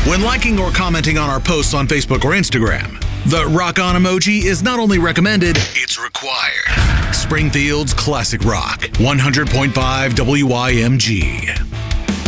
when liking or commenting on our posts on Facebook or Instagram. The rock on emoji is not only recommended, it's required. Springfield's classic rock, 100.5 WIMG.